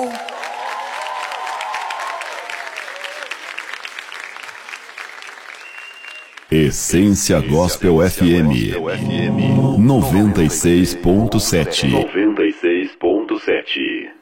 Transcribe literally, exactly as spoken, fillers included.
Essência Gospel F M noventa e seis ponto sete. noventa e seis ponto sete.